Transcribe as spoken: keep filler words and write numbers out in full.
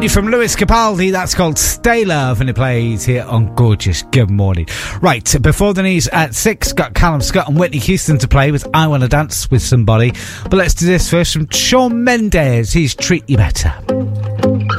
new from Lewis Capaldi, that's called Stay Love, and it plays here on Gorgeous Good Morning. Right, before the news at six, got Callum Scott and Whitney Houston to play with I Wanna Dance With Somebody. But let's do this first from Shawn Mendes, he's Treat You Better.